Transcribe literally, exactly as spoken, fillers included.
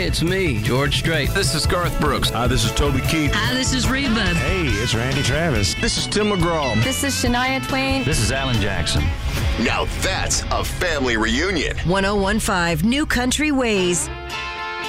it's me, George Strait. This is Garth Brooks. Hi, this is Toby Keith. Hi, this is Reba. Hey, it's Randy Travis. This is Tim McGraw. This is Shania Twain. This is Alan Jackson. Now that's a family reunion. one oh one point five New Country Ways.